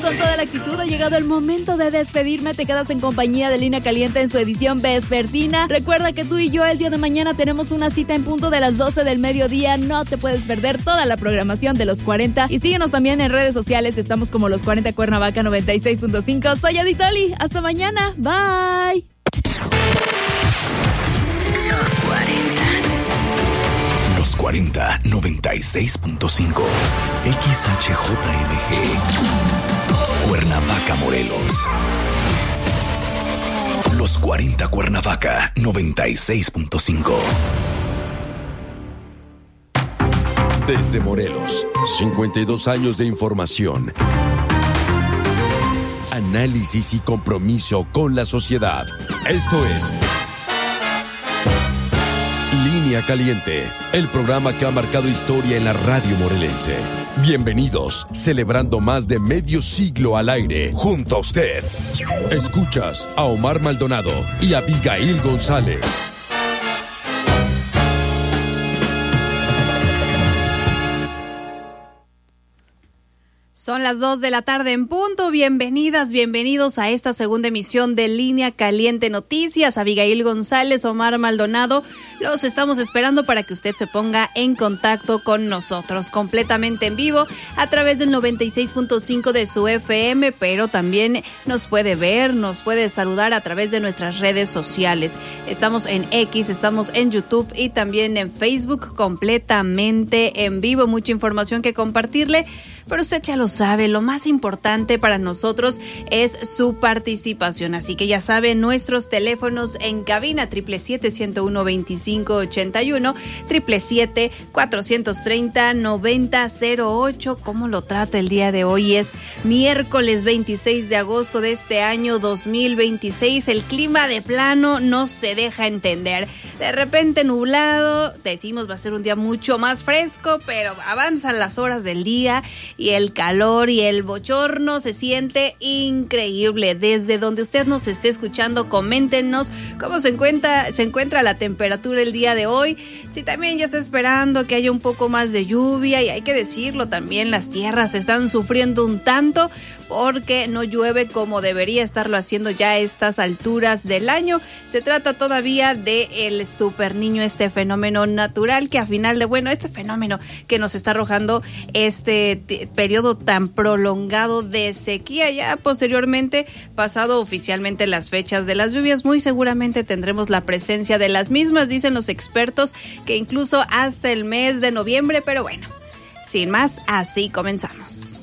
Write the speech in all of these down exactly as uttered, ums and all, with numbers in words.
con toda la actitud. Ha llegado el momento de despedirme. Te quedas en compañía de Línea Caliente en su edición vespertina. Recuerda que tú y yo el día de mañana tenemos una cita en punto de las doce del mediodía. No te puedes perder toda la programación de Los cuarenta. Y síguenos también en redes sociales. Estamos como Los cuarenta Cuernavaca noventa y seis punto cinco. Soy Aditoli. Hasta mañana. Bye. Los cuarenta. Los cuarenta noventa y seis punto cinco. X H J M G. Cuernavaca, Morelos. Los cuarenta Cuernavaca noventa y seis punto cinco. Desde Morelos, cincuenta y dos años de información, análisis y compromiso con la sociedad. Esto es Línea Caliente, el programa que ha marcado historia en la radio morelense. Bienvenidos, celebrando más de medio siglo al aire, junto a usted. Escuchas a Omar Maldonado y Abigail González. Son las dos de la tarde en punto. Bienvenidas, bienvenidos a esta segunda emisión de Línea Caliente Noticias. Abigail González, Omar Maldonado, los estamos esperando para que usted se ponga en contacto con nosotros completamente en vivo a través del noventa y seis punto cinco de su F M, pero también nos puede ver, nos puede saludar a través de nuestras redes sociales. Estamos en X, estamos en YouTube y también en Facebook completamente en vivo. Mucha información que compartirle, pero usted ya lo sabe, lo más importante para nosotros es su participación. Así que ya saben, nuestros teléfonos en cabina, triple siete, ciento uno, veinticinco ochenta y uno, triple siete, cuatrocientos treinta, noventa cero ocho. ¿Cómo lo trata el día de hoy? Es miércoles veintiséis de agosto de este año dos mil veintiséis. El clima de plano no se deja entender. De repente nublado, decimos va a ser un día mucho más fresco, pero avanzan las horas del día y el calor y el bochorno se siente increíble. Desde donde usted nos esté escuchando, coméntenos cómo se encuentra, se encuentra la temperatura el día de hoy. Si también ya está esperando que haya un poco más de lluvia, y hay que decirlo también, las tierras están sufriendo un tanto porque no llueve como debería estarlo haciendo ya a estas alturas del año. Se trata todavía de el super niño, este fenómeno natural que a final de, bueno, este fenómeno que nos está arrojando este t- periodo tan prolongado de sequía. Ya posteriormente, pasado oficialmente las fechas de las lluvias, muy seguramente tendremos la presencia de las mismas, dicen los expertos, que incluso hasta el mes de noviembre. Pero bueno, sin más, así comenzamos.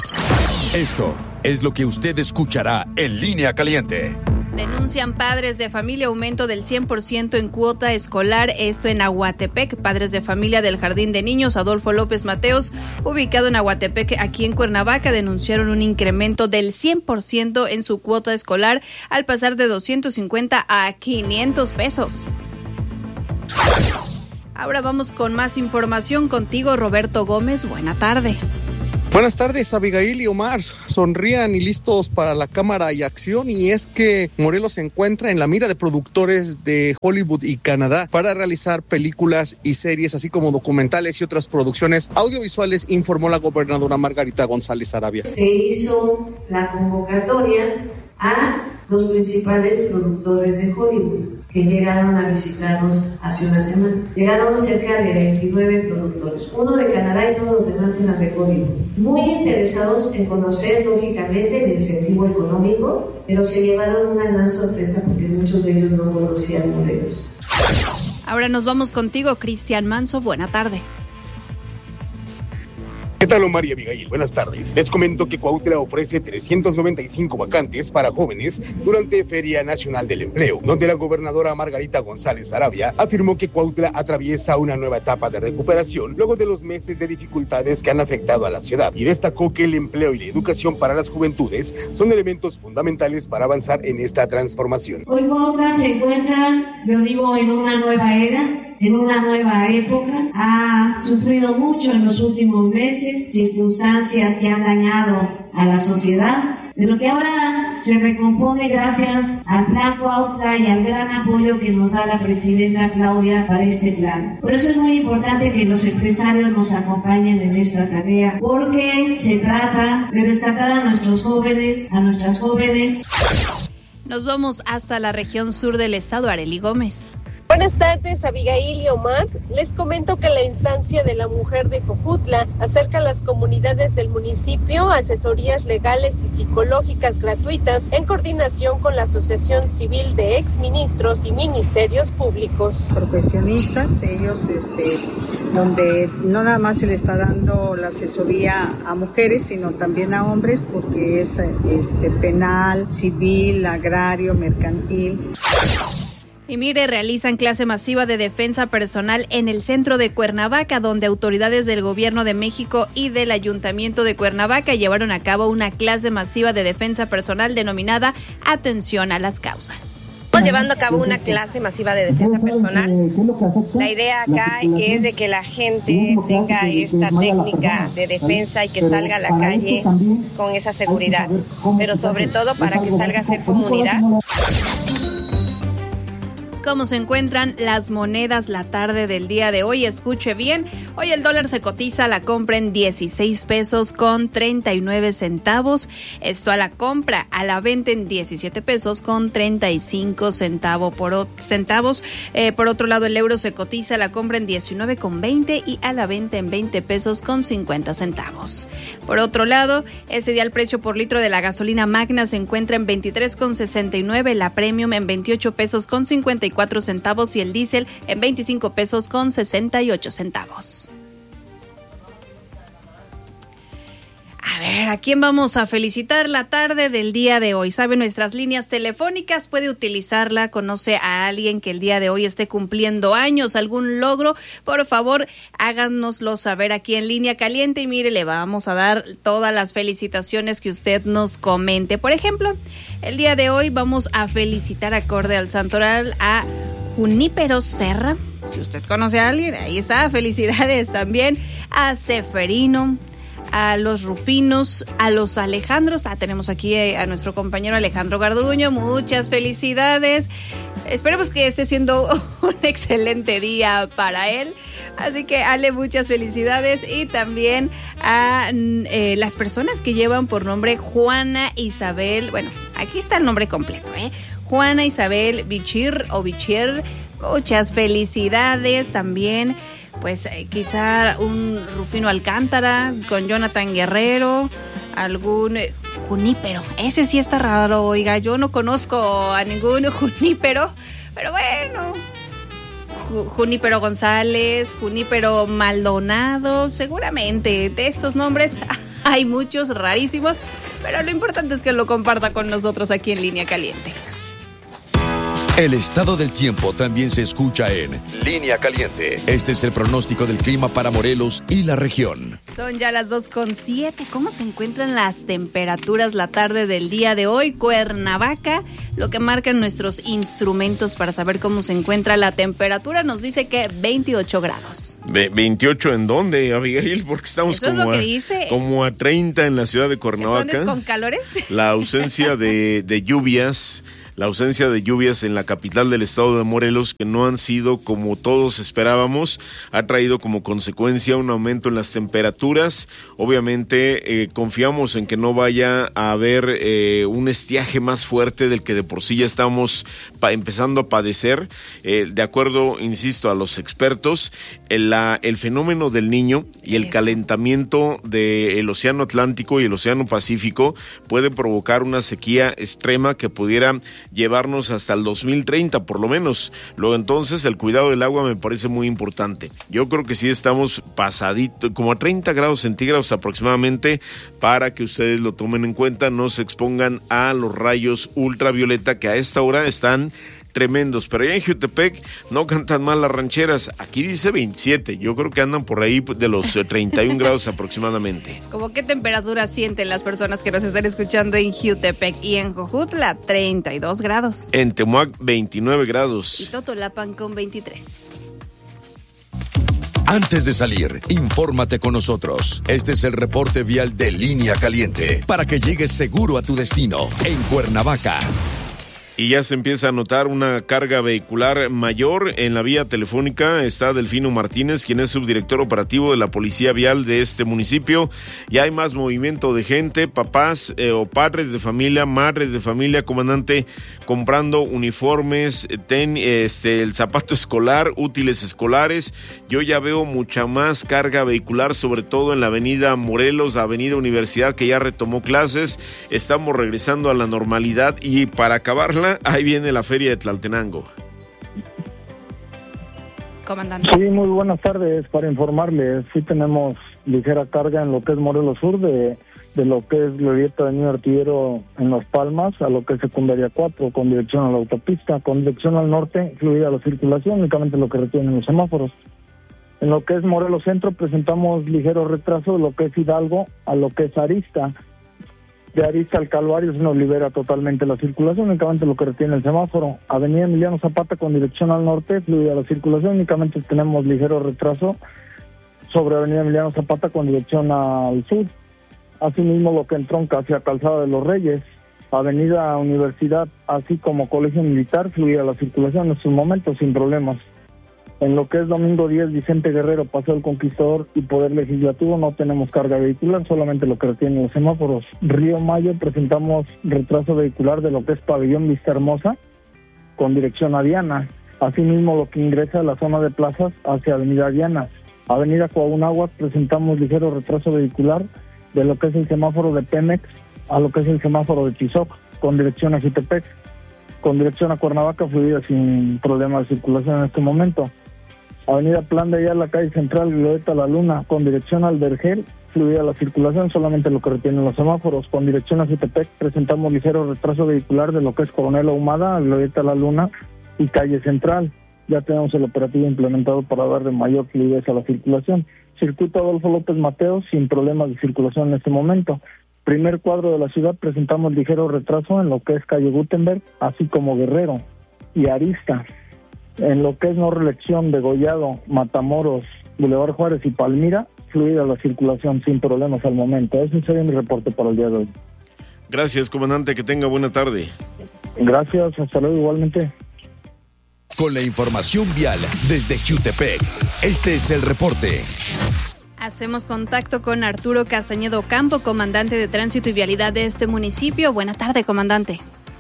Esto es lo que usted escuchará en Línea Caliente. Denuncian padres de familia aumento del cien por ciento en cuota escolar, esto en Aguatepec. Padres de familia del Jardín de Niños Adolfo López Mateos, ubicado en Aguatepec, aquí en Cuernavaca, denunciaron un incremento del cien por ciento en su cuota escolar al pasar de doscientos cincuenta a quinientos pesos. Ahora vamos con más información contigo, Roberto Gómez. Buena tarde. Buenas tardes, Abigail y Omar. Sonrían y listos para la cámara y acción. Y es que Morelos se encuentra en la mira de productores de Hollywood y Canadá para realizar películas y series, así como documentales y otras producciones audiovisuales, informó la gobernadora Margarita González Arabia. Se hizo la convocatoria a los principales productores de Hollywood que llegaron a visitarnos hace una semana. Llegaron cerca de veintinueve productores, uno de Canadá y todos los demás eran de Hollywood. Muy interesados en conocer, lógicamente, el incentivo económico, pero se llevaron una gran sorpresa porque muchos de ellos no conocían Morelos. Ahora nos vamos contigo, Cristian Manso. Buena tarde. ¿Qué tal, Omar y Abigail? Buenas tardes. Les comento que Cuautla ofrece trescientas noventa y cinco vacantes para jóvenes durante Feria Nacional del Empleo, donde la gobernadora Margarita González Arabia afirmó que Cuautla atraviesa una nueva etapa de recuperación luego de los meses de dificultades que han afectado a la ciudad, y destacó que el empleo y la educación para las juventudes son elementos fundamentales para avanzar en esta transformación. Hoy Cuautla se encuentra, yo digo, en una nueva era, en una nueva época. Ha sufrido mucho en los últimos meses, circunstancias que han dañado a la sociedad, pero que ahora se recompone gracias al plan Cuautla y al gran apoyo que nos da la presidenta Claudia para este plan. Por eso es muy importante que los empresarios nos acompañen en esta tarea, porque se trata de rescatar a nuestros jóvenes, a nuestras jóvenes. Nos vamos hasta la región sur del estado, Arely Gómez. Buenas tardes, Abigail y Omar. Les comento que la instancia de la mujer de Jojutla acerca a las comunidades del municipio asesorías legales y psicológicas gratuitas en coordinación con la Asociación Civil de Exministros y Ministerios Públicos. Profesionistas, ellos, este, donde no nada más se le está dando la asesoría a mujeres, sino también a hombres, porque es este, penal, civil, agrario, mercantil. Y mire, realizan clase masiva de defensa personal en el centro de Cuernavaca, donde autoridades del Gobierno de México y del Ayuntamiento de Cuernavaca llevaron a cabo una clase masiva de defensa personal denominada Atención a las Causas. Estamos llevando a cabo una clase masiva de defensa personal. La idea acá es de que la gente tenga esta técnica de defensa y que salga a la calle con esa seguridad, pero sobre todo para que salga a hacer comunidad. ¿Cómo se encuentran las monedas la tarde del día de hoy? Escuche bien, hoy el dólar se cotiza a la compra en dieciséis pesos con treinta y nueve centavos, esto a la compra, a la venta en diecisiete pesos con treinta y cinco centavos. Por, o- centavos. Eh, por otro lado, el euro se cotiza a la compra en diecinueve con veinte y a la venta en veinte pesos con cincuenta centavos. Por otro lado, ese día el precio por litro de la gasolina Magna se encuentra en veintitrés con sesenta y nueve, la Premium en veintiocho pesos con cincuenta y cuatro centavos y el diésel en veinticinco pesos con sesenta y ocho centavos. A ver, ¿a quién vamos a felicitar la tarde del día de hoy? ¿Sabe nuestras líneas telefónicas? Puede utilizarla, conoce a alguien que el día de hoy esté cumpliendo años, algún logro, por favor, háganoslo saber aquí en Línea Caliente y mire, le vamos a dar todas las felicitaciones que usted nos comente. Por ejemplo, el día de hoy vamos a felicitar acorde al santoral a Junípero Serra. Si usted conoce a alguien, ahí está, felicidades también a Seferino, a los Rufinos, a los Alejandros. Ah, tenemos aquí a nuestro compañero Alejandro Garduño. Muchas felicidades. Esperemos que esté siendo un excelente día para él. Así que, Ale, muchas felicidades. Y también a eh, las personas que llevan por nombre Juana Isabel. Bueno, aquí está el nombre completo, ¿eh? Juana Isabel Bichir o Bichir. Muchas felicidades también. Pues eh, quizá un Rufino Alcántara con Jonathan Guerrero, algún eh, Junípero. Ese sí está raro, oiga, yo no conozco a ningún Junípero, pero bueno, Ju- Junípero González, Junípero Maldonado, seguramente de estos nombres hay muchos rarísimos, pero lo importante es que lo comparta con nosotros aquí en Línea Caliente. El estado del tiempo también se escucha en Línea Caliente. Este es el pronóstico del clima para Morelos y la región. Son ya las dos con siete. ¿Cómo se encuentran las temperaturas la tarde del día de hoy? Cuernavaca, lo que marcan nuestros instrumentos para saber cómo se encuentra la temperatura, nos dice que veintiocho grados. Ve- ¿veintiocho en dónde, Abigail? Porque estamos Eso es como, lo que a, dice. como a treinta en la ciudad de Cuernavaca. ¿Dónde es con calores? La ausencia de, de lluvias, la ausencia de lluvias en la capital del estado de Morelos, que no han sido como todos esperábamos, ha traído como consecuencia un aumento en las temperaturas. Obviamente eh, confiamos en que no vaya a haber eh, un estiaje más fuerte del que de por sí ya estamos pa- empezando a padecer. Eh, de acuerdo, insisto, a los expertos, el, la, el fenómeno del Niño y el Eso. calentamiento del océano Atlántico y el océano Pacífico puede provocar una sequía extrema que pudiera llevarnos hasta el dos mil treinta por lo menos. Luego entonces el cuidado del agua me parece muy importante. Yo creo que sí estamos pasadito, como a treinta grados centígrados aproximadamente, para que ustedes lo tomen en cuenta, no se expongan a los rayos ultravioleta que a esta hora están tremendos, pero allá en Jutepec no cantan mal las rancheras. Aquí dice veintisiete, yo creo que andan por ahí de los eh, treinta y un grados aproximadamente. ¿Cómo qué temperatura sienten las personas que nos están escuchando en Jutepec y en Jojutla? treinta y dos grados. En Temuac veintinueve Y grados. Totolapan con veintitrés. Antes de salir, infórmate con nosotros. Este es el reporte vial de Línea Caliente para que llegues seguro a tu destino en Cuernavaca. Y ya se empieza a notar una carga vehicular mayor. En la vía telefónica está Delfino Martínez, quien es subdirector operativo de la Policía Vial de este municipio. Ya hay más movimiento de gente, papás eh, o padres de familia, madres de familia, comandante, comprando uniformes, ten, este, el zapato escolar, útiles escolares. Yo ya veo mucha más carga vehicular, sobre todo en la avenida Morelos, la avenida Universidad, que ya retomó clases. Estamos regresando a la normalidad y para acabarla, ahí viene la feria de Tlaltenango. Comandante. Sí, muy buenas tardes. Para informarles, sí tenemos ligera carga en lo que es Morelos Sur, de, de lo que es Glorieta de Niño Artillero en Las Palmas, a lo que es Secundaria cuatro, con dirección a la autopista, con dirección al norte, fluida la circulación, únicamente lo que retienen los semáforos. En lo que es Morelos Centro presentamos ligero retraso de lo que es Hidalgo a lo que es Arista. De Arista al Calvario se nos libera totalmente la circulación, únicamente lo que retiene el semáforo. Avenida Emiliano Zapata con dirección al norte, fluida la circulación, únicamente tenemos ligero retraso sobre Avenida Emiliano Zapata con dirección al sur. Asimismo lo que entronca hacia Calzada de los Reyes, Avenida Universidad, así como Colegio Militar, fluida la circulación en estos momentos sin problemas. En lo que es Domingo diez, Vicente Guerrero, Paseo del Conquistador y Poder Legislativo no tenemos carga vehicular, solamente lo que retienen los semáforos. Río Mayo presentamos retraso vehicular de lo que es Pabellón Vista Hermosa con dirección a Diana. Asimismo lo que ingresa a la zona de plazas hacia Avenida Diana. Avenida Coahunahuac presentamos ligero retraso vehicular de lo que es el semáforo de Pemex a lo que es el semáforo de Chizoc con dirección a Jutepec. Con dirección a Cuernavaca fluida sin problema de circulación en este momento. Avenida Plan de Ayala, calle Central, Glorieta La Luna, con dirección al Vergel, fluida la circulación, solamente lo que retienen los semáforos. Con dirección a Jutepec presentamos ligero retraso vehicular de lo que es Coronel Ahumada, Glorieta La Luna y calle Central. Ya tenemos el operativo implementado para dar de mayor fluidez a la circulación. Circuito Adolfo López Mateos, sin problemas de circulación en este momento. Primer cuadro de la ciudad presentamos ligero retraso en lo que es calle Gutenberg, así como Guerrero y Arista. En lo que es no reelección de Gollado, Matamoros, Boulevard Juárez y Palmira, fluida la circulación sin problemas al momento. Ese sería mi reporte para el día de hoy. Gracias, comandante, que tenga buena tarde. Gracias, hasta luego igualmente. Con la información vial desde Jutepec, este es el reporte. Hacemos contacto con Arturo Castañedo Campo, comandante de Tránsito y Vialidad de este municipio. Buena tarde, comandante.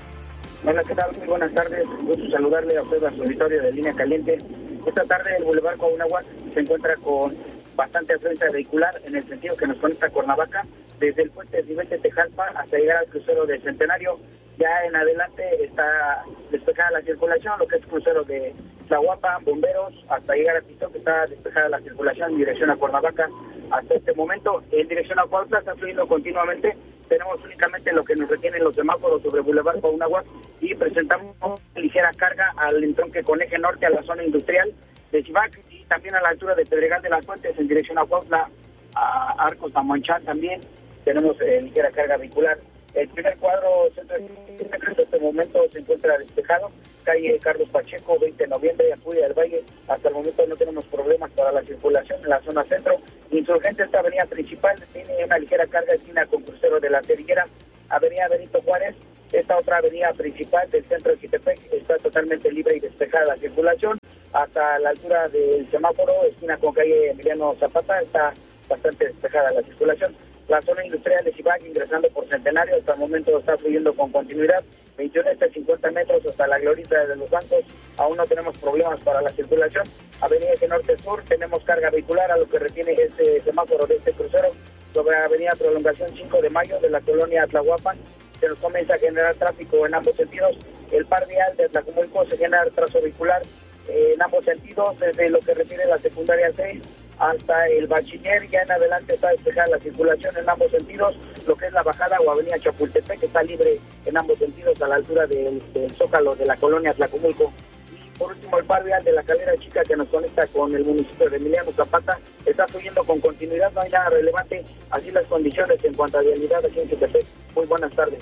Hola, ¿qué tal? Muy buenas tardes. Gusto saludarle a usted, a su auditorio de Línea Caliente. Esta tarde el Boulevard Coahunahuac se encuentra con bastante afluencia vehicular en el sentido que nos conecta a Cuernavaca, desde el puente de Nivel de Tejalpa hasta llegar al crucero de Centenario. Ya en adelante está despejada la circulación, lo que es crucero de Tlahuapa, Bomberos, hasta llegar a Tizón, que está despejada la circulación en dirección a Cuernavaca. Hasta este momento, en dirección a Cuautla está fluyendo continuamente. Tenemos únicamente lo que nos retienen los semáforos sobre Boulevard Coahunahuac y presentamos una ligera carga al entronque con eje norte a la zona industrial de Chivac y también a la altura de Pedregal de las Fuentes en dirección a Cuautla, a Arcos, Tamuanchán también. Tenemos eh, ligera carga vehicular. El primer cuadro centro en este momento se encuentra despejado, calle Carlos Pacheco, veinte de noviembre, Acudia del Valle. Hasta el momento no tenemos problemas para la circulación en la zona centro. Insurgente, esta avenida principal tiene una ligera carga esquina con crucero de la Cerillera. Avenida Benito Juárez, esta otra avenida principal del centro de Jutepec está totalmente libre y despejada la circulación. Hasta la altura del semáforo, esquina con calle Emiliano Zapata, está bastante despejada la circulación. La zona industrial de Chivac, ingresando por Centenario, hasta el momento está fluyendo con continuidad. veintiuno hasta cincuenta metros hasta la Glorieta de los Bancos, aún no tenemos problemas para la circulación. Avenida Eje Norte Sur, tenemos carga vehicular a lo que retiene este semáforo de este crucero. Sobre Avenida Prolongación cinco de Mayo de la colonia Tlahuapan, se nos comienza a generar tráfico en ambos sentidos. El par vial de Tlacomulco se genera trazo vehicular eh, en ambos sentidos, desde lo que refiere la secundaria seis hasta el bachiller. Ya en adelante está despejada la circulación en ambos sentidos, lo que es la bajada o avenida Chapultepec, que está libre en ambos sentidos a la altura del, del Zócalo de la colonia Tlacomulco. Y por último el par vial de la Calera Chica, que nos conecta con el municipio de Emiliano Zapata, está fluyendo con continuidad, no hay nada relevante, así las condiciones en cuanto a vialidad aquí en Jutepec. Muy buenas tardes.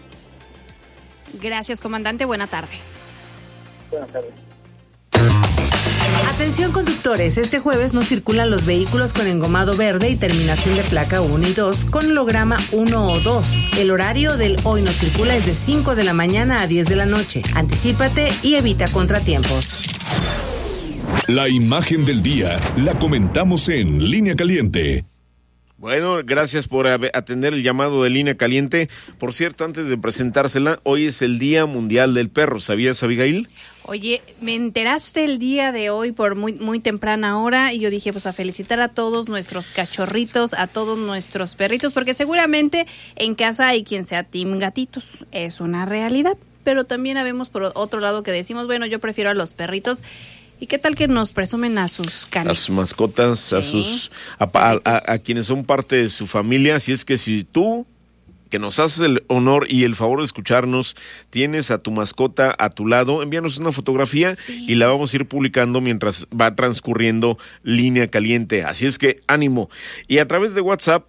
Gracias, comandante, buena tarde. Buenas tardes. Atención conductores, este jueves no circulan los vehículos con engomado verde y terminación de placa uno y dos con holograma uno o dos. El horario del hoy no circula es de cinco de la mañana a diez de la noche. Anticípate y evita contratiempos. La imagen del día la comentamos en Línea Caliente. Bueno, gracias por atender el llamado de Línea Caliente. Por cierto, antes de presentársela, hoy es el Día Mundial del Perro. ¿Sabías, Abigail? Oye, me enteraste el día de hoy por muy muy temprana hora y yo dije, pues a felicitar a todos nuestros cachorritos, a todos nuestros perritos, porque seguramente en casa hay quien sea team gatitos. Es una realidad, pero también habemos por otro lado que decimos, bueno, yo prefiero a los perritos. ¿Y qué tal que nos presumen a sus canis? A sus mascotas, sí. a sus a, a, a, a quienes son parte de su familia. Así es que si tú, que nos haces el honor y el favor de escucharnos, tienes a tu mascota a tu lado, envíanos una fotografía sí. y la vamos a ir publicando mientras va transcurriendo Línea Caliente. Así es que ánimo. Y a través de WhatsApp,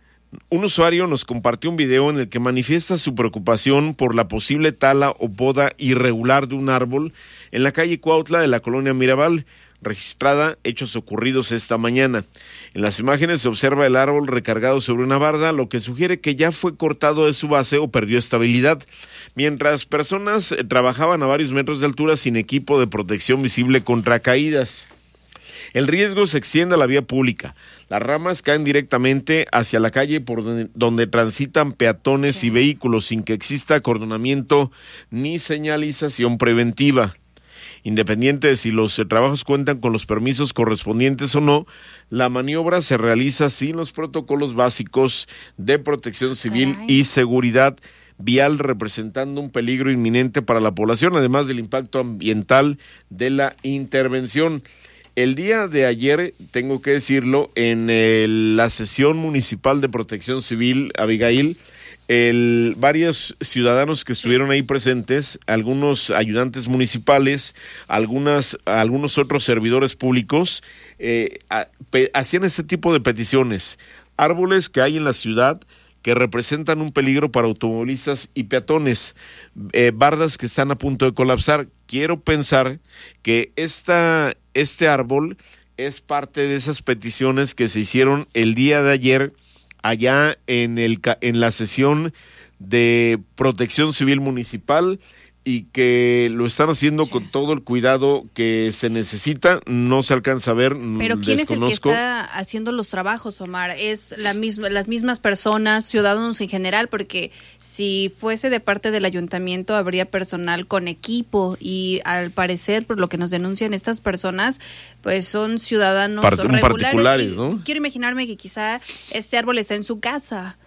un usuario nos compartió un video en el que manifiesta su preocupación por la posible tala o poda irregular de un árbol en la calle Cuautla de la colonia Mirabal, registrada hechos ocurridos esta mañana. En las imágenes se observa el árbol recargado sobre una barda, lo que sugiere que ya fue cortado de su base o perdió estabilidad, mientras personas trabajaban a varios metros de altura sin equipo de protección visible contra caídas. El riesgo se extiende a la vía pública. Las ramas caen directamente hacia la calle por donde, donde transitan peatones sí. y vehículos sin que exista acordonamiento ni señalización preventiva. Independiente de si los trabajos cuentan con los permisos correspondientes o no, la maniobra se realiza sin los protocolos básicos de protección civil Caray. y seguridad vial, representando un peligro inminente para la población, además del impacto ambiental de la intervención. El día de ayer, tengo que decirlo, en el, la sesión municipal de protección civil, Abigail, el, varios ciudadanos que estuvieron ahí presentes, algunos ayudantes municipales, algunas, algunos otros servidores públicos, eh, a, pe, hacían este tipo de peticiones. Árboles que hay en la ciudad que representan un peligro para automovilistas y peatones, eh, bardas que están a punto de colapsar. Quiero pensar que esta, este árbol es parte de esas peticiones que se hicieron el día de ayer allá en, el, en la sesión de Protección Civil Municipal, y que lo están haciendo sí. con todo el cuidado que se necesita. No se alcanza a ver, pero ¿quién desconozco. es el que está haciendo los trabajos, Omar? ¿Es la misma, las mismas personas, ciudadanos en general? Porque si fuese de parte del ayuntamiento habría personal con equipo, y al parecer, por lo que nos denuncian estas personas, pues son ciudadanos Part- regulares. particulares, ¿no? Quiero imaginarme que quizá este árbol está en su casa.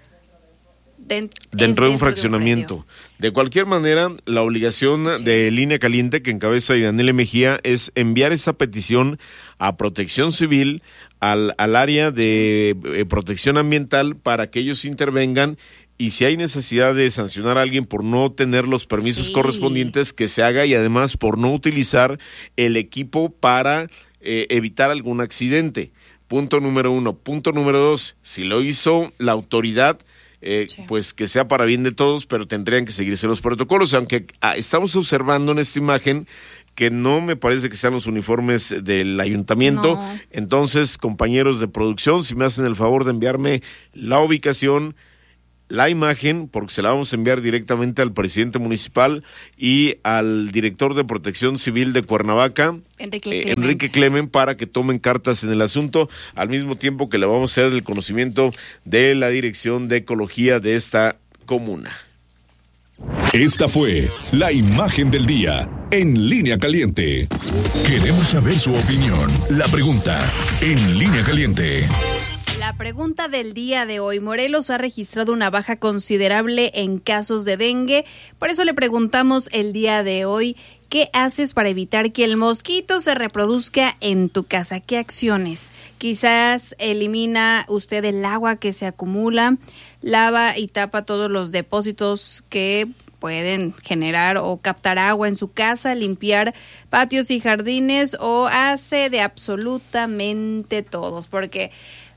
Den, dentro de un fraccionamiento. De, un de cualquier manera, la obligación sí. de Línea Caliente, que encabeza Daniela Mejía, es enviar esa petición a Protección Civil, al, al área de eh, protección ambiental, para que ellos intervengan, y si hay necesidad de sancionar a alguien por no tener los permisos sí. correspondientes, que se haga, y además por no utilizar el equipo para eh, evitar algún accidente. Punto número uno. Punto número dos, si lo hizo la autoridad, Eh, sí. pues que sea para bien de todos, pero tendrían que seguirse los protocolos, aunque ah, estamos observando en esta imagen que no me parece que sean los uniformes del ayuntamiento. No. Entonces, compañeros de producción, si me hacen el favor de enviarme la ubicación, la imagen, porque se la vamos a enviar directamente al presidente municipal y al director de Protección Civil de Cuernavaca, Enrique, eh, Enrique Clemen, para que tomen cartas en el asunto, al mismo tiempo que le vamos a hacer el conocimiento de la Dirección de Ecología de esta comuna. Esta fue la imagen del día en Línea Caliente. Queremos saber su opinión. La pregunta en Línea Caliente. La pregunta del día de hoy: Morelos ha registrado una baja considerable en casos de dengue. Por eso le preguntamos el día de hoy: ¿qué haces para evitar que el mosquito se reproduzca en tu casa? ¿Qué acciones? Quizás elimina usted el agua que se acumula, lava y tapa todos los depósitos que pueden generar o captar agua en su casa, limpiar patios y jardines, o hace de absolutamente todos, porque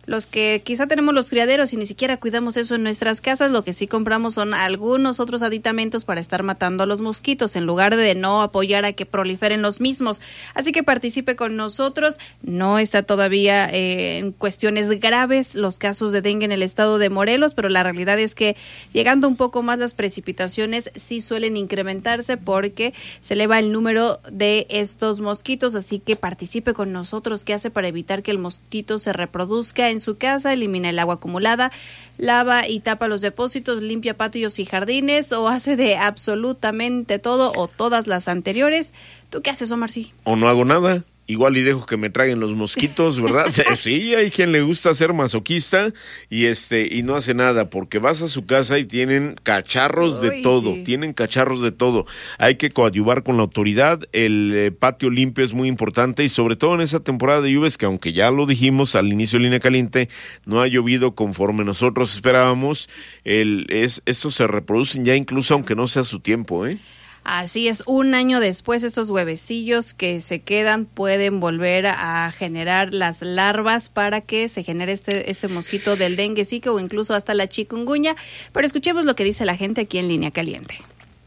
los que quizá tenemos los criaderos y ni siquiera cuidamos eso en nuestras casas, lo que sí compramos son algunos otros aditamentos para estar matando a los mosquitos, en lugar de no apoyar a que proliferen los mismos. Así que participe con nosotros. No está todavía eh, en cuestiones graves los casos de dengue en el estado de Morelos, pero la realidad es que llegando un poco más las precipitaciones sí suelen incrementarse porque se eleva el número de estos mosquitos. Así que participe con nosotros. ¿Qué hace para evitar que el mosquito se reproduzca en su casa? Elimina el agua acumulada, lava y tapa los depósitos, limpia patios y jardines, o hace de absolutamente todo o todas las anteriores. ¿Tú qué haces, Omar? Sí. O no hago nada. Igual y dejo que me traguen los mosquitos, ¿verdad? Sí, hay quien le gusta ser masoquista y este y no hace nada, porque vas a su casa y tienen cacharros de Uy, todo, sí. tienen cacharros de todo. Hay que coadyuvar con la autoridad, el eh, patio limpio es muy importante y sobre todo en esa temporada de lluvias que, aunque ya lo dijimos al inicio de Línea Caliente, no ha llovido conforme nosotros esperábamos. El es estos se reproducen ya incluso aunque no sea su tiempo, ¿eh? Así es, un año después estos huevecillos que se quedan pueden volver a generar las larvas para que se genere este, este mosquito del dengue, zika o incluso hasta la chikungunya. Pero escuchemos lo que dice la gente aquí en Línea Caliente.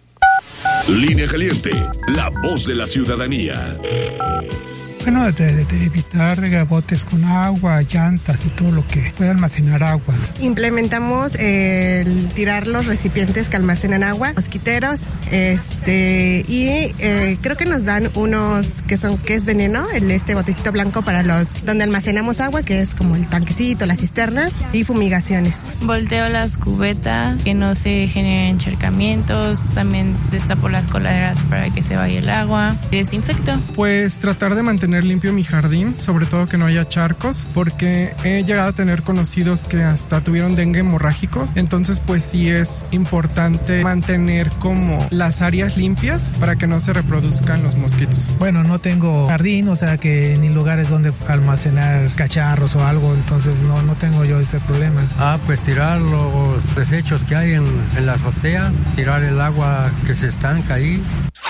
Línea Caliente, la voz de la ciudadanía. Bueno, de, de evitar botes con agua, llantas y todo lo que pueda almacenar agua. Implementamos eh, el tirar los recipientes que almacenan agua, mosquiteros, este y eh, creo que nos dan unos que son que es veneno, el este botecito blanco para los donde almacenamos agua, que es como el tanquecito, la cisterna, y fumigaciones. Volteo las cubetas, que no se generen encharcamientos, también destapo las coladeras para que se vaya el agua, desinfecto. Pues tratar de mantener limpio mi jardín, sobre todo que no haya charcos, porque he llegado a tener conocidos que hasta tuvieron dengue hemorrágico, entonces pues sí es importante mantener como las áreas limpias para que no se reproduzcan los mosquitos. Bueno, no tengo jardín, o sea que ni lugares donde almacenar cacharros o algo, entonces no, no tengo yo ese problema. Ah, pues tirar los desechos que hay en, en la azotea, tirar el agua que se estanca ahí.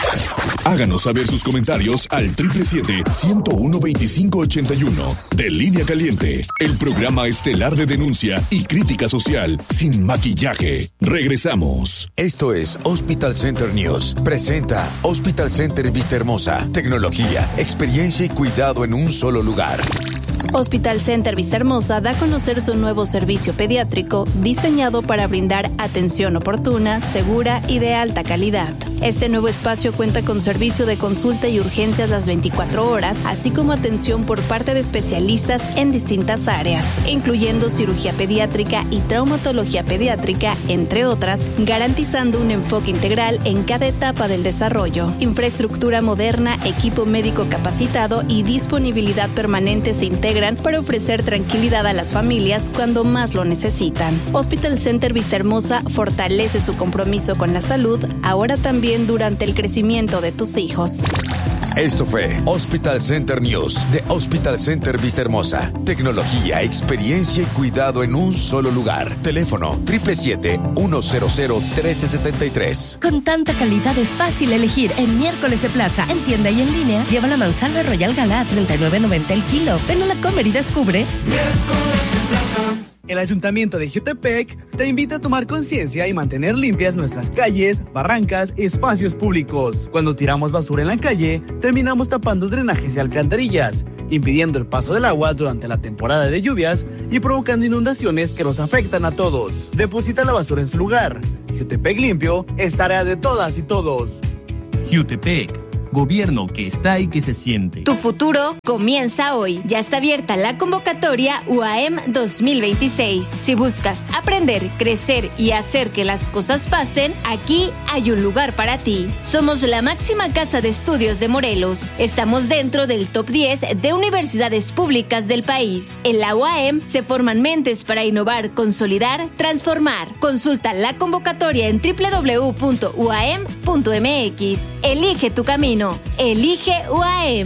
Háganos saber sus comentarios al siete siete siete, ciento uno, veinticinco ochenta y uno de Línea Caliente, el programa estelar de denuncia y crítica social sin maquillaje. Regresamos. Esto es Hospital Center News. Presenta Hospital Center Vista Hermosa. Tecnología, experiencia y cuidado en un solo lugar. Hospital Center Vista Hermosa da a conocer su nuevo servicio pediátrico diseñado para brindar atención oportuna, segura y de alta calidad. Este nuevo espacio cuenta con servicio de consulta y urgencias las veinticuatro horas, así como atención por parte de especialistas en distintas áreas, incluyendo cirugía pediátrica y traumatología pediátrica, entre otras, garantizando un enfoque integral en cada etapa del desarrollo. Infraestructura moderna, equipo médico capacitado y disponibilidad permanente se integran para ofrecer tranquilidad a las familias cuando más lo necesitan. Hospital Center Vista Hermosa fortalece su compromiso con la salud, ahora también durante el crecimiento de tus hijos. Esto fue Hospital Center News de Hospital Center Vista Hermosa. Tecnología, experiencia y cuidado en un solo lugar. Teléfono siete siete siete, uno cero cero, uno tres siete tres. Con tanta calidad es fácil elegir en Miércoles de Plaza. En tienda y en línea, lleva la manzana Royal Gala a treinta y nueve noventa el kilo. Ven a la Comer y descubre. Miércoles de Plaza. El Ayuntamiento de Jutepec te invita a tomar conciencia y mantener limpias nuestras calles, barrancas y espacios públicos. Cuando tiramos basura en la calle, terminamos tapando drenajes y alcantarillas, impidiendo el paso del agua durante la temporada de lluvias y provocando inundaciones que nos afectan a todos. Deposita la basura en su lugar. Jutepec limpio es tarea de todas y todos. Jutepec. Gobierno que está y que se siente. Tu futuro comienza hoy. Ya está abierta la convocatoria U A M dos mil veintiséis. Si buscas aprender, crecer y hacer que las cosas pasen, aquí hay un lugar para ti. Somos la máxima casa de estudios de Morelos. Estamos dentro del top diez de universidades públicas del país. En la U A M se forman mentes para innovar, consolidar, transformar. Consulta la convocatoria en doble u doble u doble u punto u a m punto m x. Elige tu camino. Elige U A M.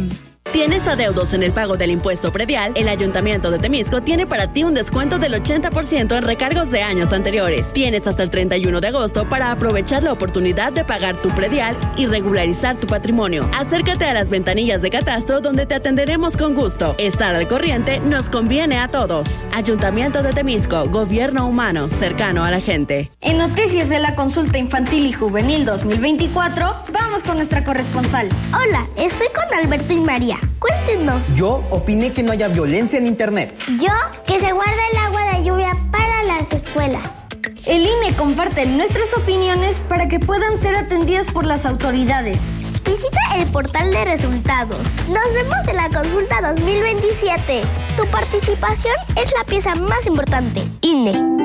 ¿Tienes adeudos en el pago del impuesto predial? El Ayuntamiento de Temisco tiene para ti un descuento del ochenta por ciento en recargos de años anteriores. Tienes hasta el treinta y uno de agosto para aprovechar la oportunidad de pagar tu predial y regularizar tu patrimonio. Acércate a las ventanillas de catastro donde te atenderemos con gusto. Estar al corriente nos conviene a todos. Ayuntamiento de Temisco, gobierno humano, cercano a la gente. En noticias de la consulta infantil y juvenil dos mil veinticuatro, vamos con nuestra corresponsal. Hola, estoy con Alberto y María. Cuéntenos. Yo opiné que no haya violencia en internet. Yo, que se guarda el agua de lluvia para las escuelas. El I N E comparte nuestras opiniones para que puedan ser atendidas por las autoridades. Visita el portal de resultados. Nos vemos en la consulta dos mil veintisiete. Tu participación es la pieza más importante. I N E.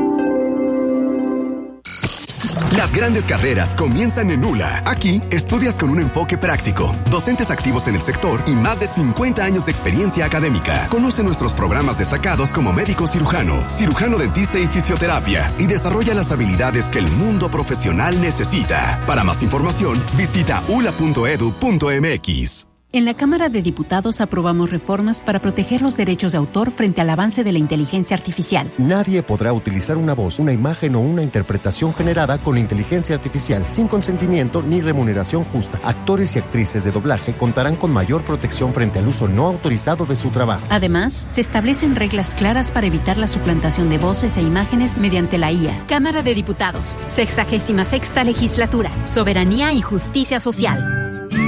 Las grandes carreras comienzan en ULA. Aquí estudias con un enfoque práctico, docentes activos en el sector y más de cincuenta años de experiencia académica. Conoce nuestros programas destacados como médico cirujano, cirujano dentista y fisioterapia y desarrolla las habilidades que el mundo profesional necesita. Para más información, visita u l a punto e d u punto m x. En la Cámara de Diputados aprobamos reformas para proteger los derechos de autor frente al avance de la inteligencia artificial. Nadie podrá utilizar una voz, una imagen o una interpretación generada con inteligencia artificial sin consentimiento ni remuneración justa. Actores y actrices de doblaje contarán con mayor protección frente al uso no autorizado de su trabajo. Además, se establecen reglas claras para evitar la suplantación de voces e imágenes mediante la I A. Cámara de Diputados, sexagésima sexta legislatura, soberanía y justicia social.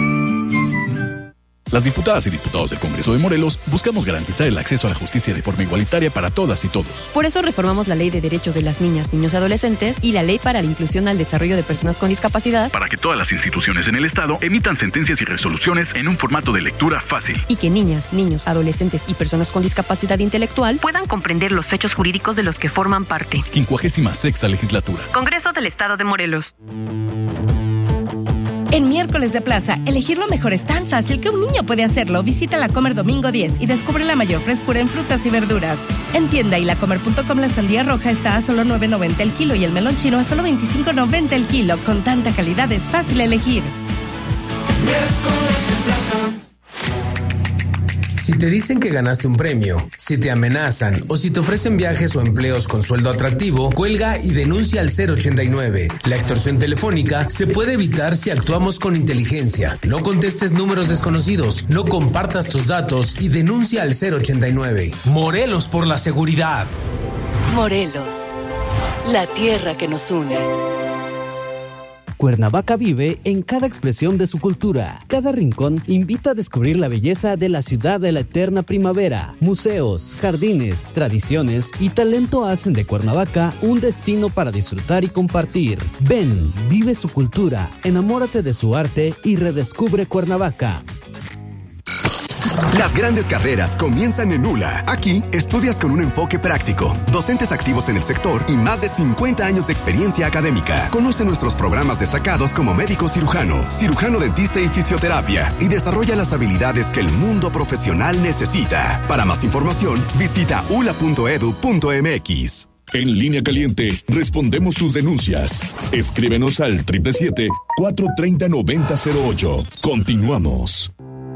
Las diputadas y diputados del Congreso de Morelos buscamos garantizar el acceso a la justicia de forma igualitaria para todas y todos. Por eso reformamos la Ley de Derechos de las Niñas, Niños y Adolescentes y la Ley para la Inclusión al Desarrollo de Personas con Discapacidad, para que todas las instituciones en el Estado emitan sentencias y resoluciones en un formato de lectura fácil. Y que niñas, niños, adolescentes y personas con discapacidad intelectual puedan comprender los hechos jurídicos de los que forman parte. Quincuagésima sexta legislatura. Congreso del Estado de Morelos. En Miércoles de Plaza, elegir lo mejor es tan fácil que un niño puede hacerlo. Visita La Comer domingo diez y descubre la mayor frescura en frutas y verduras. En tienda y lacomer punto com la sandía roja está a solo nueve noventa el kilo y el melón chino a solo veinticinco noventa el kilo. Con tanta calidad es fácil elegir. Miércoles de Plaza. Si te dicen que ganaste un premio, si te amenazan o si te ofrecen viajes o empleos con sueldo atractivo, cuelga y denuncia al cero ochenta y nueve. La extorsión telefónica se puede evitar si actuamos con inteligencia. No contestes números desconocidos, no compartas tus datos y denuncia al cero ochenta y nueve. Morelos por la seguridad. Morelos, la tierra que nos une. Cuernavaca vive en cada expresión de su cultura. Cada rincón invita a descubrir la belleza de la ciudad de la eterna primavera. Museos, jardines, tradiciones y talento hacen de Cuernavaca un destino para disfrutar y compartir. Ven, vive su cultura, enamórate de su arte y redescubre Cuernavaca. Las grandes carreras comienzan en ULA. Aquí estudias con un enfoque práctico, docentes activos en el sector y más de cincuenta años de experiencia académica. Conoce nuestros programas destacados como médico cirujano, cirujano dentista y fisioterapia y desarrolla las habilidades que el mundo profesional necesita. Para más información, visita u l a punto e d u punto m x. En Línea Caliente, respondemos tus denuncias. Escríbenos al siete siete siete, cuatro tres cero, nueve cero cero ocho. Continuamos.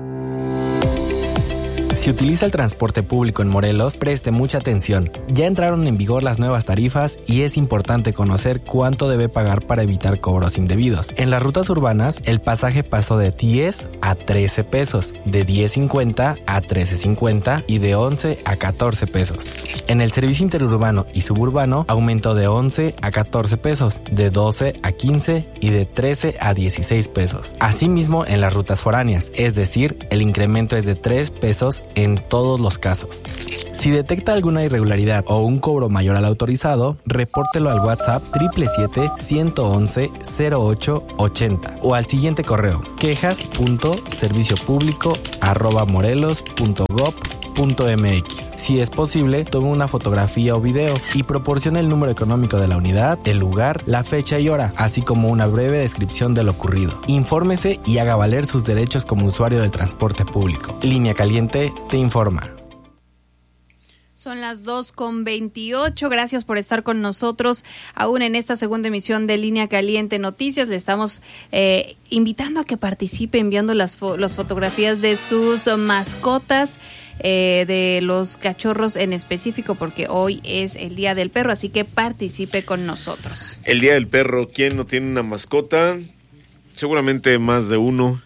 Si utiliza el transporte público en Morelos, preste mucha atención. Ya entraron en vigor las nuevas tarifas y es importante conocer cuánto debe pagar para evitar cobros indebidos. En las rutas urbanas, el pasaje pasó de diez a trece pesos, de diez cincuenta a trece cincuenta y de once a catorce pesos. En el servicio interurbano y suburbano, aumentó de once a catorce pesos, de doce a quince y de trece a dieciséis pesos. Asimismo, en las rutas foráneas, es decir, el incremento es de tres pesos en todos los casos. Si detecta alguna irregularidad o un cobro mayor al autorizado, repórtelo al WhatsApp siete siete siete, uno uno, cero ocho ochenta o al siguiente correo quejas punto servicio público arroba morelos punto gob punto m x. Si es posible, tome una fotografía o video y proporcione el número económico de la unidad, el lugar, la fecha y hora, así como una breve descripción de lo ocurrido. Infórmese y haga valer sus derechos como usuario del transporte público. Línea Caliente te informa. Son las dos con veintiocho. Gracias por estar con nosotros aún en esta segunda emisión de Línea Caliente Noticias. Le estamos eh, invitando a que participe enviando las, fo- las fotografías de sus mascotas, eh, de los cachorros en específico, porque hoy es el Día del Perro, así que participe con nosotros. El Día del Perro, ¿quién no tiene una mascota? Seguramente más de uno.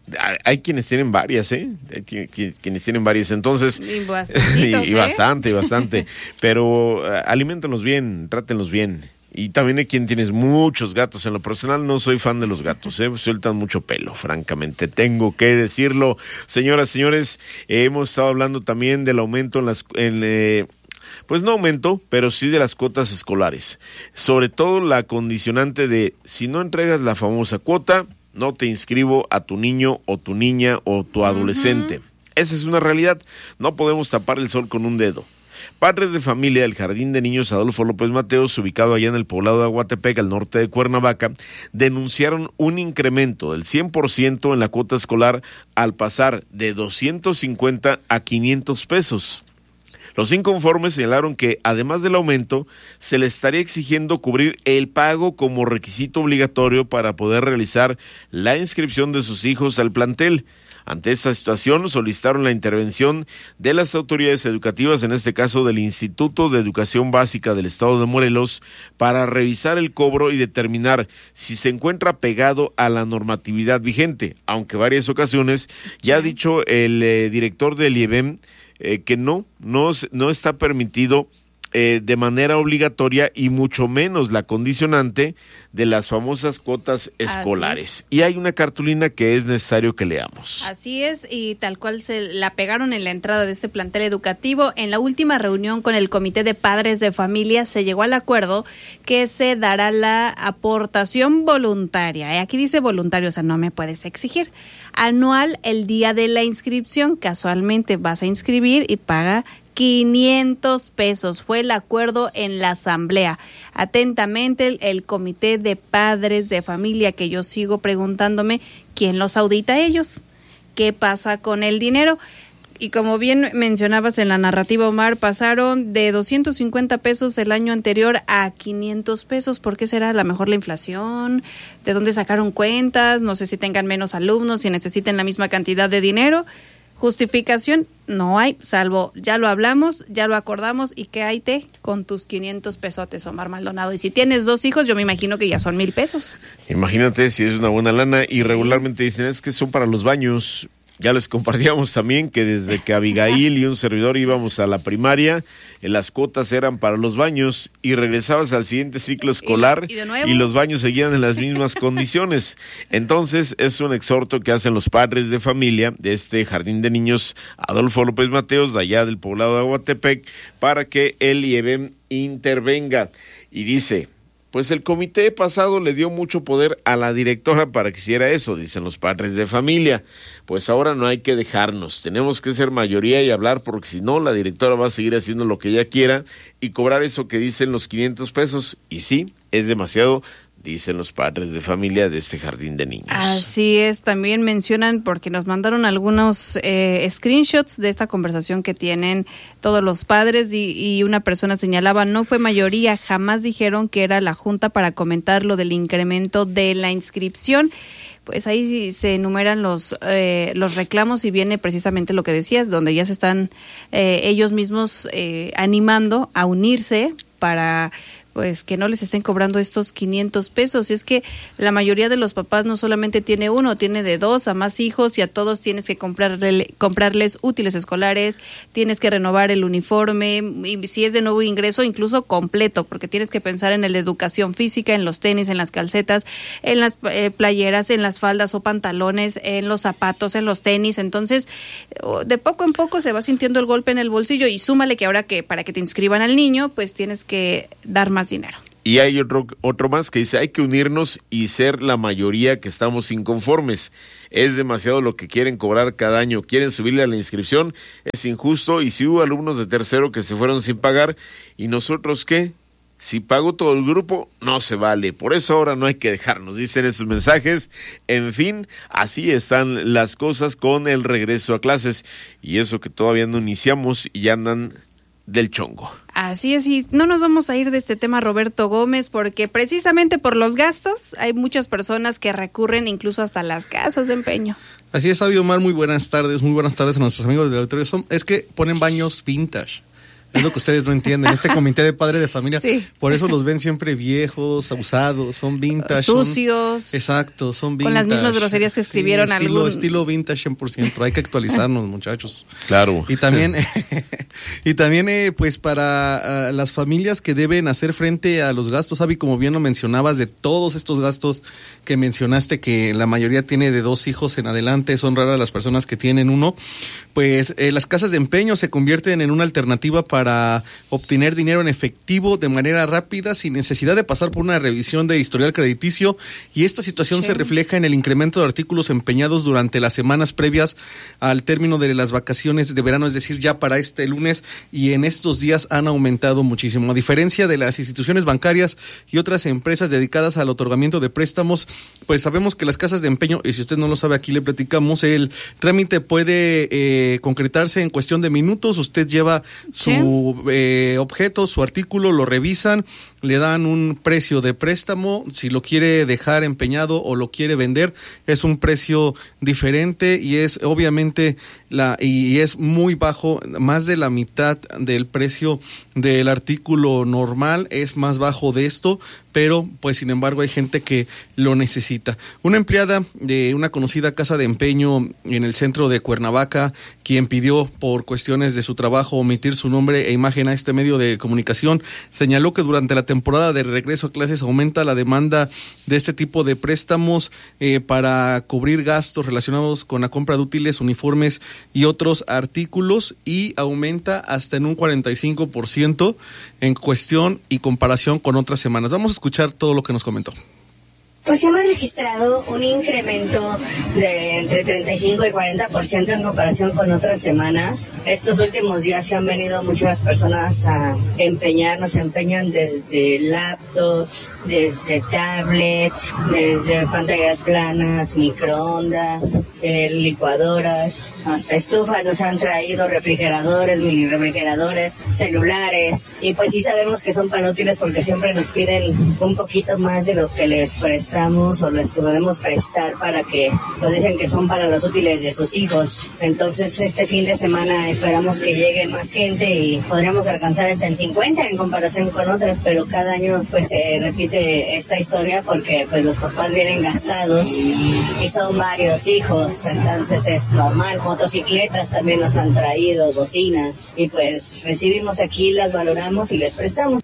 Hay quienes tienen varias, ¿eh? Hay quienes tienen varias, entonces... Y, y, y bastante, y bastante. Pero uh, aliméntenlos bien, trátenlos bien. Y también hay quien tienes muchos gatos. En lo personal no soy fan de los gatos, ¿eh? Sueltan mucho pelo, francamente. Tengo que decirlo. Señoras, señores, eh, hemos estado hablando también del aumento en las... En, eh, pues no aumento, pero sí de las cuotas escolares. Sobre todo la condicionante de si no entregas la famosa cuota, no te inscribo a tu niño o tu niña o tu adolescente. Uh-huh. Esa es una realidad. No podemos tapar el sol con un dedo. Padres de familia del Jardín de Niños Adolfo López Mateos, ubicado allá en el poblado de Aguatepec, al norte de Cuernavaca, denunciaron un incremento del cien por ciento en la cuota escolar al pasar de doscientos cincuenta a quinientos pesos. Los inconformes señalaron que, además del aumento, se les estaría exigiendo cubrir el pago como requisito obligatorio para poder realizar la inscripción de sus hijos al plantel. Ante esta situación, solicitaron la intervención de las autoridades educativas, en este caso del Instituto de Educación Básica del Estado de Morelos, para revisar el cobro y determinar si se encuentra pegado a la normatividad vigente, aunque varias ocasiones ya ha dicho el eh, director del I E B E M Eh, que no, no, no está permitido eh, de manera obligatoria y mucho menos la condicionante de las famosas cuotas escolares. Y hay una cartulina que es necesario que leamos. Así es, y tal cual se la pegaron en la entrada de este plantel educativo. En la última reunión con el Comité de Padres de Familia se llegó al acuerdo que se dará la aportación voluntaria. Aquí dice voluntario, o sea, no me puedes exigir. Anual el día de la inscripción, casualmente vas a inscribir y paga quinientos pesos. Fue el acuerdo en la asamblea. Atentamente el, el Comité de Padres de Familia, que yo sigo preguntándome, ¿quién los audita a ellos? ¿Qué pasa con el dinero? Y como bien mencionabas en la narrativa, Omar, pasaron de doscientos cincuenta pesos el año anterior a quinientos pesos. ¿Por qué será? ¿A lo mejor la inflación? ¿De dónde sacaron cuentas? No sé si tengan menos alumnos, si necesiten la misma cantidad de dinero. Justificación no hay, salvo ya lo hablamos, ya lo acordamos, y ¿qué hay te con tus quinientos pesotes, Omar Maldonado? Y si tienes dos hijos, yo me imagino que ya son mil pesos. Imagínate si es una buena lana. Y regularmente dicen es que son para los baños. Ya les compartíamos también que desde que Abigail y un servidor íbamos a la primaria, eh, las cuotas eran para los baños y regresabas al siguiente ciclo escolar y, y, y los baños seguían en las mismas condiciones. Entonces es un exhorto que hacen los padres de familia de este Jardín de Niños Adolfo López Mateos, de allá del poblado de Aguatepec, para que el I E B E M intervenga. Y dice... Pues el comité pasado le dio mucho poder a la directora para que hiciera eso, dicen los padres de familia. Pues ahora no hay que dejarnos, tenemos que ser mayoría y hablar, porque si no, la directora va a seguir haciendo lo que ella quiera y cobrar eso que dicen los quinientos pesos. Y sí, es demasiado, dicen los padres de familia de este Jardín de Niños. Así es, también mencionan, porque nos mandaron algunos eh, screenshots de esta conversación que tienen todos los padres, y, y una persona señalaba, no fue mayoría, jamás dijeron que era la junta para comentar lo del incremento de la inscripción. Pues ahí se enumeran los eh, los reclamos y viene precisamente lo que decías, donde ya se están eh, ellos mismos eh, animando a unirse para pues que no les estén cobrando estos quinientos pesos. Y es que la mayoría de los papás no solamente tiene uno, tiene de dos a más hijos, y a todos tienes que comprarle, comprarles útiles escolares, tienes que renovar el uniforme, y si es de nuevo ingreso, incluso completo, porque tienes que pensar en la educación física, en los tenis, en las calcetas, en las eh, playeras, en las faldas o pantalones, en los zapatos, en los tenis. Entonces, de poco en poco se va sintiendo el golpe en el bolsillo, y súmale que ahora que para que te inscriban al niño, pues tienes que dar más dinero. Y hay otro, otro más que dice, hay que unirnos y ser la mayoría que estamos inconformes. Es demasiado lo que quieren cobrar cada año. Quieren subirle a la inscripción, es injusto. Y si hubo alumnos de tercero que se fueron sin pagar, ¿y nosotros qué? Si pagó todo el grupo, no se vale. Por eso ahora no hay que dejarnos, dicen esos mensajes. En fin, así están las cosas con el regreso a clases. Y eso que todavía no iniciamos y ya andan del chongo. Así es, y no nos vamos a ir de este tema, Roberto Gómez, porque precisamente por los gastos hay muchas personas que recurren incluso hasta las casas de empeño. Así es, Fabio Omar, muy buenas tardes, muy buenas tardes a nuestros amigos del auditorio. Son, es que ponen baños vintage. Es lo que ustedes no entienden. Este comité de padres de familia, sí. Por eso los ven siempre viejos, abusados, son vintage. Sucios. Son, exacto, son vintage. Con las mismas groserías que escribieron. Sí, estilo, algún... estilo vintage cien por ciento. Hay que actualizarnos, muchachos. Claro. Y también, y también eh, pues para uh, las familias que deben hacer frente a los gastos, Avi, como bien lo mencionabas, de todos estos gastos que mencionaste, que la mayoría tiene de dos hijos en adelante, son raras las personas que tienen uno, pues eh, las casas de empeño se convierten en una alternativa para para obtener dinero en efectivo de manera rápida sin necesidad de pasar por una revisión de historial crediticio, y esta situación sí. se refleja en el incremento de artículos empeñados durante las semanas previas al término de las vacaciones de verano, es decir, ya para este lunes, y en estos días han aumentado muchísimo. A diferencia de las instituciones bancarias y otras empresas dedicadas al otorgamiento de préstamos, pues sabemos que las casas de empeño, y si usted no lo sabe, aquí le platicamos, el trámite puede eh, concretarse en cuestión de minutos. Usted lleva su sí. Eh, objeto, su artículo, lo revisan, le dan un precio de préstamo, si lo quiere dejar empeñado o lo quiere vender, es un precio diferente y es obviamente la y es muy bajo, más de la mitad del precio del artículo normal, es más bajo de esto, pero pues sin embargo hay gente que lo necesita. Una empleada de una conocida casa de empeño en el centro de Cuernavaca, quien pidió por cuestiones de su trabajo omitir su nombre e imagen a este medio de comunicación, señaló que durante la temporada de regreso a clases aumenta la demanda de este tipo de préstamos eh, para cubrir gastos relacionados con la compra de útiles, uniformes y otros artículos, y aumenta hasta en un cuarenta y cinco por ciento en cuestión y comparación con otras semanas. Vamos a escuchar todo lo que nos comentó. Pues hemos registrado un incremento de entre treinta y cinco y cuarenta por ciento en comparación con otras semanas. Estos últimos días se han venido muchas personas a empeñar, nos empeñan desde laptops, desde tablets, desde pantallas planas, microondas, eh, licuadoras, hasta estufas, nos han traído refrigeradores, mini refrigeradores, celulares, y pues sí sabemos que son para útiles porque siempre nos piden un poquito más de lo que les prestamos o les podemos prestar, para que nos dicen que son para los útiles de sus hijos. Entonces este fin de semana esperamos que llegue más gente y podríamos alcanzar hasta en cincuenta en comparación con otras, pero cada año pues se repite esta historia porque pues los papás vienen gastados y son varios hijos, entonces es normal. Motocicletas también nos han traído, bocinas, y pues recibimos aquí, las valoramos y les prestamos.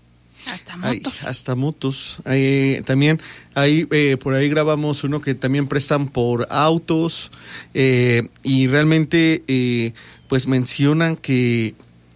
Hasta motos. Ay, hasta motos. Ay, también ahí eh, por ahí grabamos uno que también prestan por autos eh, y realmente eh, pues mencionan que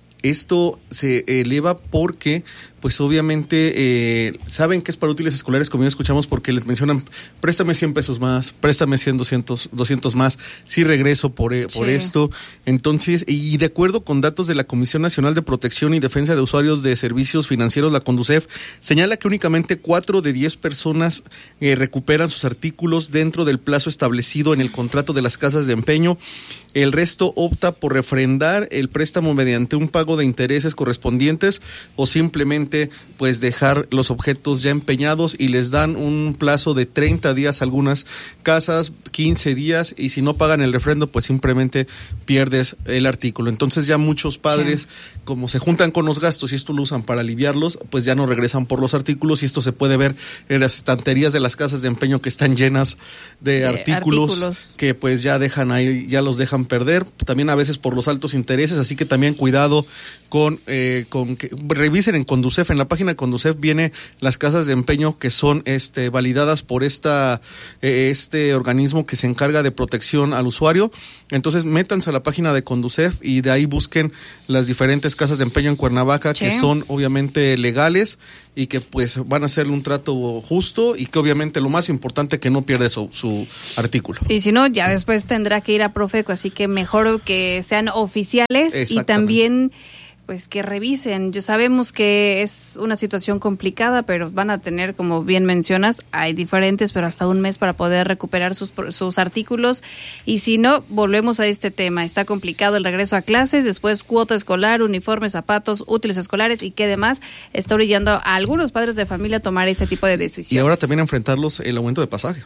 esto se eleva porque pues obviamente eh, saben que es para útiles escolares, como ya escuchamos, porque les mencionan, préstame cien pesos más, préstame cien, doscientos, doscientos más, si regreso por, eh, sí. por esto. Entonces, y de acuerdo con datos de la Comisión Nacional de Protección y Defensa de Usuarios de Servicios Financieros, la CONDUCEF, señala que únicamente cuatro de diez personas eh, recuperan sus artículos dentro del plazo establecido en el contrato de las casas de empeño. El resto opta por refrendar el préstamo mediante un pago de intereses correspondientes o simplemente pues dejar los objetos ya empeñados, y les dan un plazo de treinta días algunas casas, quince días, y si no pagan el refrendo pues simplemente pierdes el artículo. Entonces ya muchos padres, sí. como se juntan con los gastos y esto lo usan para aliviarlos, pues ya no regresan por los artículos, y esto se puede ver en las estanterías de las casas de empeño que están llenas de, de artículos, artículos que pues ya dejan ahí, ya los dejan perder, también a veces por los altos intereses, así que también cuidado con, eh, con que revisen en Conducef, en la página de Conducef viene las casas de empeño que son este validadas por esta eh, este organismo que se encarga de protección al usuario. Entonces métanse a la página de Conducef y de ahí busquen las diferentes casas de empeño en Cuernavaca, sí. que son obviamente legales y que pues van a hacerle un trato justo, y que obviamente lo más importante, que no pierde su, su artículo. Y si no, ya después tendrá que ir a Profeco, así que mejor que sean oficiales. Y también pues que revisen. Yo sabemos que es una situación complicada, pero van a tener, como bien mencionas, hay diferentes, pero hasta un mes para poder recuperar sus, sus artículos. Y si no, volvemos a este tema. Está complicado el regreso a clases, después cuota escolar, uniformes, zapatos, útiles escolares y qué demás. Está orillando a algunos padres de familia a tomar este tipo de decisiones. Y ahora también enfrentarlos el aumento de pasaje.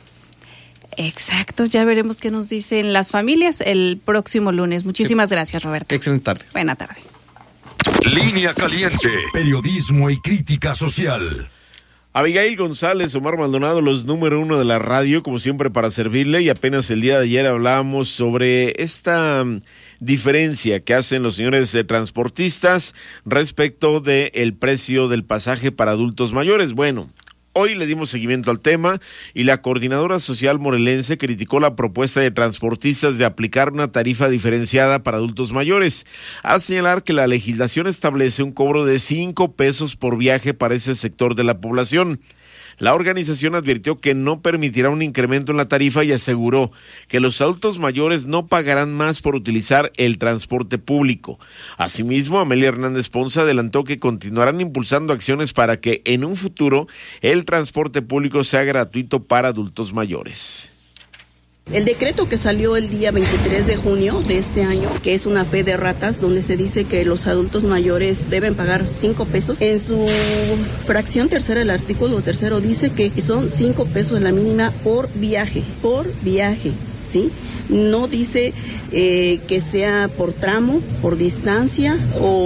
Exacto, ya veremos qué nos dicen las familias el próximo lunes. Muchísimas sí. gracias, Roberto. Excelente tarde. Buena tarde. Línea Caliente, periodismo y crítica social. Abigail González, Omar Maldonado, los número uno de la radio, como siempre para servirle, y apenas el día de ayer hablábamos sobre esta diferencia que hacen los señores de transportistas respecto de el precio del pasaje para adultos mayores. Bueno, hoy le dimos seguimiento al tema y la coordinadora social morelense criticó la propuesta de transportistas de aplicar una tarifa diferenciada para adultos mayores, al señalar que la legislación establece un cobro de cinco pesos por viaje para ese sector de la población. La organización advirtió que no permitirá un incremento en la tarifa y aseguró que los adultos mayores no pagarán más por utilizar el transporte público. Asimismo, Amelia Hernández Ponce adelantó que continuarán impulsando acciones para que en un futuro el transporte público sea gratuito para adultos mayores. El decreto que salió el día veintitrés de junio de este año, que es una fe de ratas, donde se dice que los adultos mayores deben pagar cinco pesos. En su fracción tercera, el artículo tercero dice que son cinco pesos la mínima por viaje, por viaje, ¿sí? No dice eh, que sea por tramo, por distancia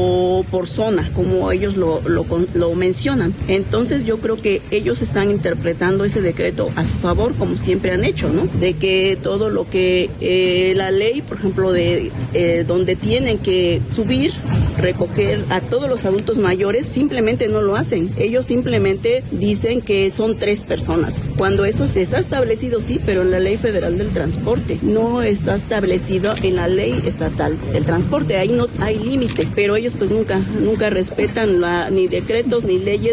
o por zona, como ellos lo, lo, lo mencionan. Entonces yo creo que ellos están interpretando ese decreto a su favor, como siempre han hecho, ¿no? De que todo lo que eh, la ley, por ejemplo, de eh, donde tienen que subir, recoger a todos los adultos mayores, simplemente no lo hacen. Ellos simplemente dicen que son tres personas, cuando eso está establecido, sí, pero en la Ley Federal del Transporte no está establecido en la ley estatal del transporte. Ahí no hay límite, pero ellos pues nunca, nunca respetan la, ni decretos ni leyes.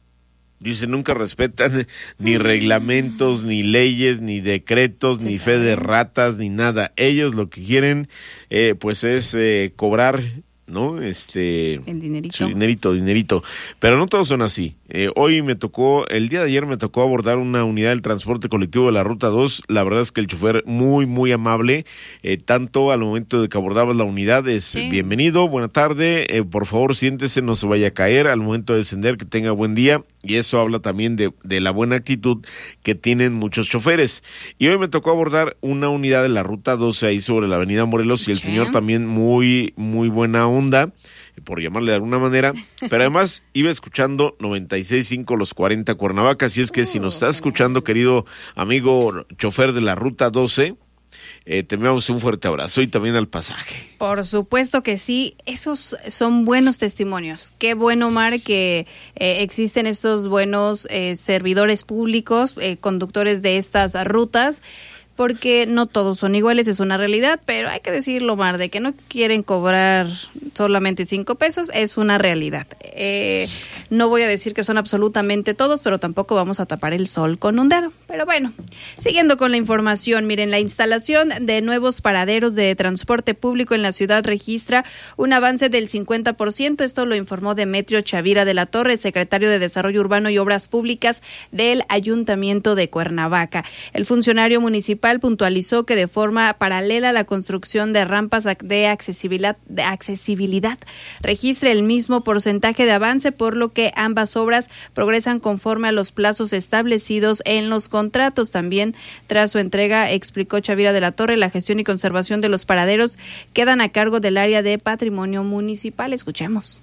Dice, nunca respetan ni reglamentos, ni leyes, ni decretos, sí, ni fe de ratas, ni nada. Ellos lo que quieren, eh, pues es eh, cobrar, ¿no? Este, el dinerito. Su dinerito, dinerito. Pero no todos son así. Eh, hoy me tocó, el día de ayer me tocó abordar una unidad del transporte colectivo de la Ruta dos. La verdad es que el chofer muy, muy amable, eh, tanto al momento de que abordabas la unidad es sí. bienvenido, buena tarde, eh, por favor siéntese, no se vaya a caer, al momento de descender que tenga buen día. Y eso habla también de, de la buena actitud que tienen muchos choferes. Y hoy me tocó abordar una unidad de la Ruta doce ahí sobre la avenida Morelos y el sí. señor también muy, muy buena onda, por llamarle de alguna manera, pero además iba escuchando noventa y seis punto cinco Los cuarenta Cuernavaca, así es que si nos estás escuchando, querido amigo chofer de la Ruta doce, Eh, te enviamos un fuerte abrazo y también al pasaje. Por supuesto que sí, esos son buenos testimonios. Qué bueno, Omar, que eh, existen estos buenos eh, servidores públicos, eh, conductores de estas rutas, porque no todos son iguales, es una realidad, pero hay que decirlo, Omar, de que no quieren cobrar solamente cinco pesos, es una realidad. Eh, no voy a decir que son absolutamente todos, pero tampoco vamos a tapar el sol con un dedo. Pero bueno, siguiendo con la información, miren, la instalación de nuevos paraderos de transporte público en la ciudad registra un avance del cincuenta por ciento, esto lo informó Demetrio Chavira de la Torre, secretario de Desarrollo Urbano y Obras Públicas del Ayuntamiento de Cuernavaca. El funcionario municipal puntualizó que de forma paralela a la construcción de rampas de accesibilidad, de accesibilidad registra el mismo porcentaje de avance, por lo que ambas obras progresan conforme a los plazos establecidos en los contratos. También tras su entrega, explicó Chavira de la Torre, la gestión y conservación de los paraderos quedan a cargo del área de patrimonio municipal. Escuchemos.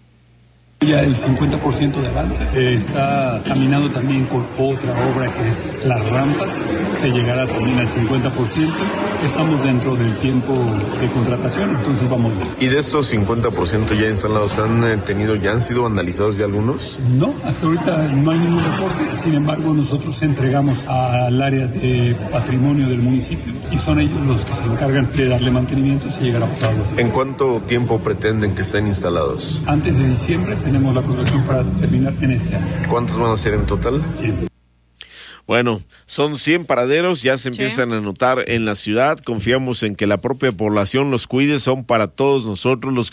Ya el cincuenta por ciento de avance eh, está caminando también con otra obra que es las rampas, se llegará también al cincuenta por ciento, estamos dentro del tiempo de contratación, entonces vamos bien. ¿Y de estos cincuenta por ciento ya instalados han eh, tenido, ya han sido vandalizados ya algunos? No, hasta ahorita no hay ningún reporte, sin embargo nosotros entregamos al área de patrimonio del municipio y son ellos los que se encargan de darle mantenimiento si llegara a pasar algo así. ¿En cuánto tiempo pretenden que estén instalados? Antes de diciembre tenemos la progresión para terminar en este año. ¿Cuántos van a ser en total? cien. Bueno, son cien paraderos, ya se empiezan sí. a notar en la ciudad. Confiamos en que la propia población los cuide, son para todos nosotros los que